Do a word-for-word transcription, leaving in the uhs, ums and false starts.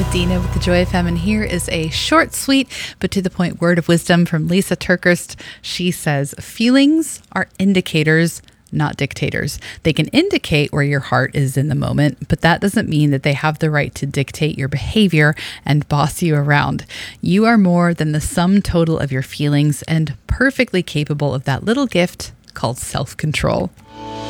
Medina with the Joy F M, and here is a short, sweet, but to the point word of wisdom from Lisa TerKeurst. She says, feelings are indicators, not dictators. They can indicate where your heart is in the moment, but that doesn't mean that they have the right to dictate your behavior and boss you around. You are more than the sum total of your feelings and perfectly capable of that little gift called self-control.